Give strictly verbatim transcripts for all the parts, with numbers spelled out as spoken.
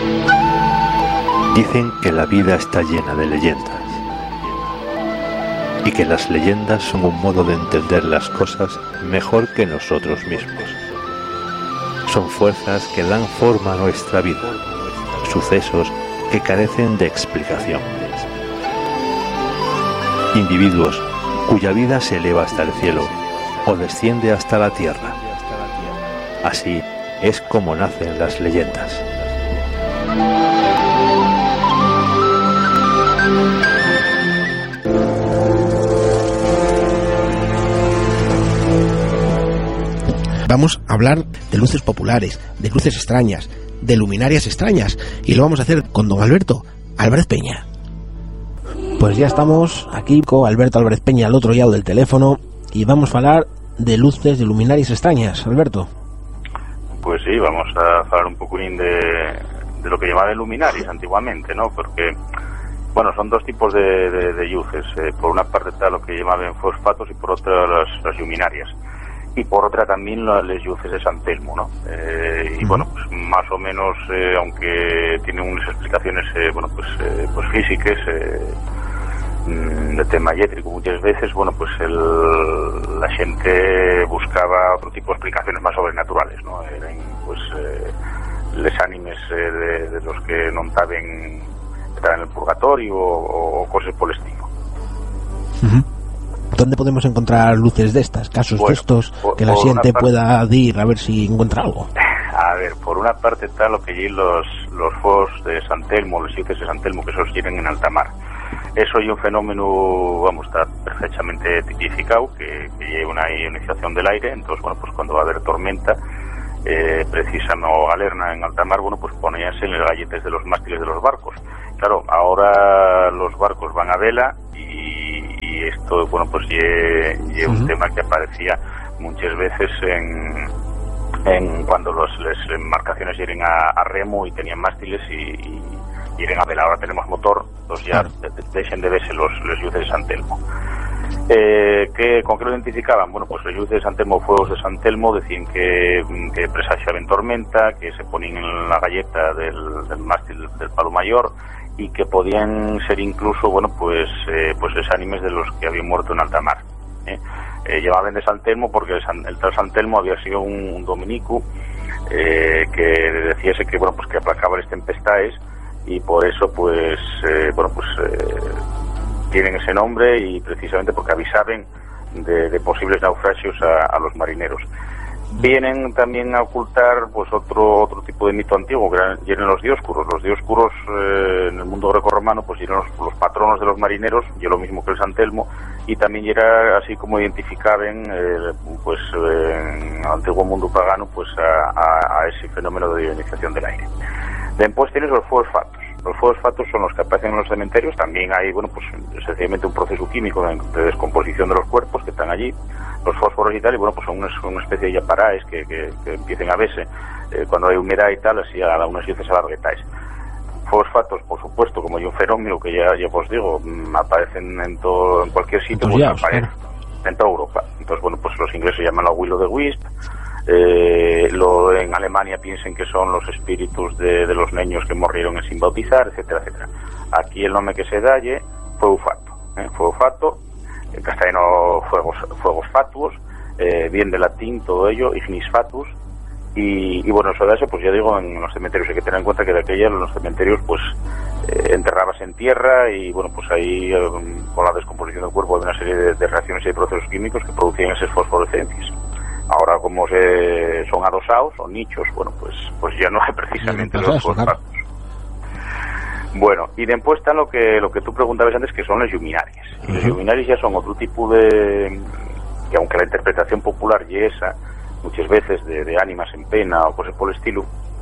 Dicen que la vida está llena de leyendas y que las leyendas son un modo de entender las cosas mejor que nosotros mismos. Son fuerzas que dan forma a nuestra vida, sucesos que carecen de explicación. Individuos cuya vida se eleva hasta el cielo o desciende hasta la tierra. Así es como nacen las leyendas. Vamos a hablar de luces populares, de luces extrañas, de luminarias extrañas, y lo vamos a hacer con don Alberto Álvarez Peña. Pues ya estamos aquí con Alberto Álvarez Peña al otro lado del teléfono y vamos a hablar de luces, de luminarias extrañas. Alberto. Pues sí, vamos a hablar un poquín de, de lo que llamaban luminarias antiguamente, ¿no? Porque, bueno, son dos tipos de, de, de luces. Eh, por una parte está lo que llamaban fosfatos y por otra las, las luminarias. Y por otra también las luces de San Telmo, ¿no? Eh, y uh-huh. bueno, pues más o menos, eh, aunque tienen unas explicaciones, eh, bueno, pues, eh, pues físicas, eh, de tema eléctrico muchas veces, bueno, pues el, la gente buscaba otro tipo de explicaciones más sobrenaturales, ¿no? Eran, pues, eh, les ánimes eh, de, de los que no estaban, estaban en el purgatorio o, o cosas por el estilo. Uh-huh. ¿Dónde podemos encontrar luces de estas, casos bueno, de estos, por, que la gente parte, pueda ir a ver si encuentra algo? A ver, por una parte está lo que allí los los fos de San Telmo, los luces de San Telmo, que esos tienen en alta mar. Eso es un fenómeno, vamos, está perfectamente tipificado, que, que lleva una ionización del aire. Entonces, bueno, pues cuando va a haber tormenta, eh, precisan o galerna en alta mar, bueno, pues poníanse en los galletes de los mástiles de los barcos. Claro, ahora los barcos van a vela y, y esto, bueno, pues lleva un uh-huh. tema que aparecía muchas veces en, en cuando los, las embarcaciones lleguen a, a remo y tenían mástiles y, y lleguen a vela. Ahora tenemos motor, entonces ya claro. de, de, dejen de verse los, los luces de San Telmo. Eh, ¿qué, ¿Con qué lo identificaban? Bueno, pues los luces de San Telmo, fuegos de San Telmo, decían que, que presagiaban tormenta, que se ponían en la galleta del, del mástil del palo mayor y que podían ser incluso, bueno, pues eh, pues los ánimes de los que habían muerto en alta mar. ¿eh? Eh, llamaban de San Telmo porque el, San, el tal San Telmo había sido un, un dominico eh, que decíase que, bueno, pues que aplacaba las tempestades y por eso, pues, eh, bueno, pues eh, tienen ese nombre y precisamente porque avisaban de, de posibles naufragios a, a los marineros. Vienen también a ocultar, pues, otro otro tipo de mito antiguo, que eran, eran los dioscuros. Los dioscuros eh, en el mundo grecorromano, pues, eran los, los patronos de los marineros, y lo mismo que el San Telmo, y también era así como identificaban, eh, pues, eh, en el antiguo mundo pagano, pues, a, a, a ese fenómeno de ionización del aire. Después tienes los fuegos fatos. Los fuegos fatos son los que aparecen en los cementerios. También hay, bueno, pues sencillamente un proceso químico de, de descomposición de los cuerpos que están allí, los fósforos y tal, y bueno, pues son una, una especie de yaparaes que, que, que empiecen a verse eh, cuando hay humedad y tal, así a unas luces alarguetais. Fuegos fatos, por supuesto, como hay un fenómeno que ya, ya os digo, aparecen en, todo, en cualquier sitio, pues aparecen en toda Europa. Entonces, bueno, pues los ingleses llaman la Will o the Wisp. Eh, lo, en Alemania piensen que son los espíritus de, de los niños que murieron sin bautizar, etcétera, etcétera. Aquí el nombre que se dalle, fuego fato, ¿eh? fuego fato, en castellano fuegos, fuegos fatuos, eh, bien de latín todo ello, ignis fatus, y, y bueno, eso de eso, pues ya digo, en los cementerios hay que tener en cuenta que de aquella en los cementerios, pues, eh, enterrabas en tierra y bueno, pues ahí eh, con la descomposición del cuerpo hay una serie de, de reacciones y de procesos químicos que producían esas fosforescencias. Ahora, como se son adosados o nichos, bueno, pues pues ya no hay precisamente los fosfatos. Bueno, y después está lo que lo que tú preguntabas antes, que son las luminarias. Uh-huh. Las luminarias ya son otro tipo de, que aunque la interpretación popular y esa, muchas veces de, de ánimas en pena o cosas por el estilo,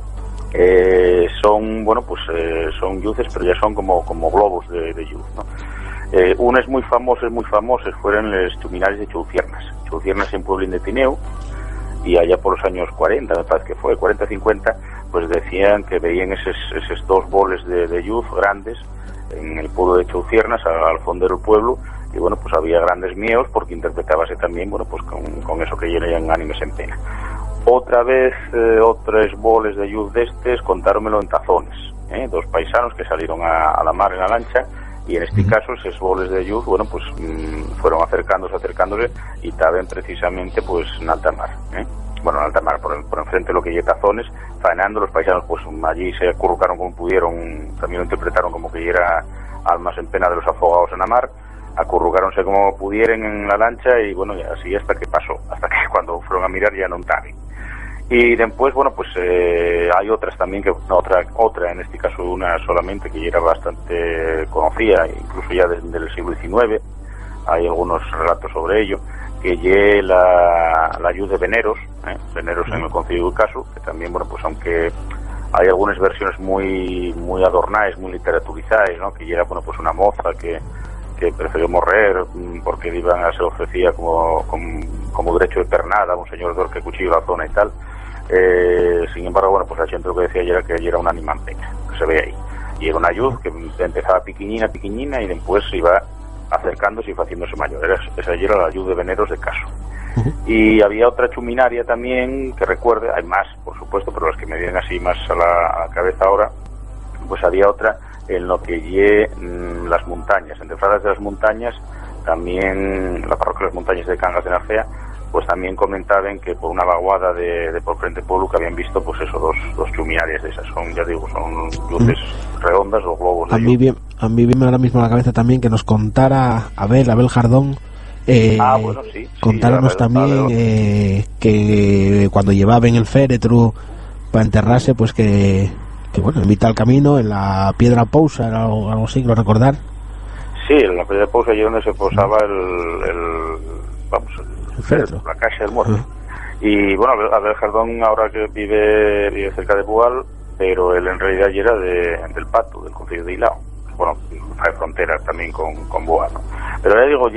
eh, son, bueno, pues eh, son luces, pero ya son como como globos de, de luz, ¿no? Eh, unas muy famosas, muy famosas fueron las luminarias de Choufiernas. Choufiernas en Pueblín de Tineo, y allá por los años cuarenta, me parece que fue, cuarenta cincuenta, pues decían que veían esos, esos dos boles de, de luz grandes en el pueblo de Choufiernas, al, al fondo del pueblo, y bueno, pues había grandes miedos porque interpretábase también, bueno, pues con, con eso que llenan ánimes en pena. Otra vez, eh, otros boles de luz de estes, contármelo en tazones. eh, dos paisanos que salieron a, a la mar en la lancha, y en este uh-huh. caso esos boles de luz, bueno, pues mmm, fueron acercándose, acercándose, y estaban precisamente pues en alta mar, eh. Bueno, en alta mar, por, por enfrente de lo que hay tazones, faenando. Los paisanos pues allí se acurrucaron como pudieron, también lo interpretaron como que era almas en pena de los afogados en la mar, acurrucaronse como pudieran en la lancha, y bueno, y así hasta que pasó, hasta que cuando fueron a mirar ya no estaban. Y después, bueno, pues eh, hay otras también, que no, otra, otra en este caso una solamente, que ya era bastante conocida, incluso ya desde el siglo diecinueve, hay algunos relatos sobre ello, que lle la, la ayuda de Veneros, ¿eh? Veneros en el Concilio de Caso, que también, bueno, pues aunque hay algunas versiones muy muy adornadas, muy literaturizadas, ¿no? Que ya era, bueno, pues una moza que, que prefirió morrer porque iban a ser ofrecida como, como, como derecho de pernada a un señor que cuchillo la zona y tal. Eh, sin embargo, bueno, pues la gente lo que decía era que ella era una animanteca, que se ve ahí. Y era una ayuda que empezaba piquiñina, piquiñina, y después se iba acercándose y haciéndose mayor. Era, esa era la ayuda de Veneros de Caso. Uh-huh. Y había otra chuminaria también que recuerde, hay más, por supuesto, pero las que me vienen así más a la, a la cabeza ahora, pues había otra en lo que lle mmm, las montañas, entre Fradas de las Montañas, también la parroquia de las Montañas de Cangas de Narcea, pues también comentaban que por una vaguada de, de por frente pueblo que habían visto pues eso, dos, dos chuminarias de esas, son, ya digo, son luces mm. redondas o globos de a mí bien, a mí viene ahora mismo a la cabeza también que nos contara Abel, Abel Jardón, eh, ah, bueno, sí, contáramos sí, también eh, que cuando llevaban el féretro para enterrarse, pues que, que bueno, en mitad del camino, en la piedra pousa, era algo, algo así, quiero recordar. Sí, en la piedra pousa allí donde se posaba el, el vamos, el féretro, la caja del muerto. Uh-huh. Y bueno, Abel Jardón ahora que vive, vive cerca de Bugal, pero él en realidad ya era de, del Pato, del Concello de Ilao. Bueno, hay frontera también con, con Bugal, ¿no? Pero ya digo,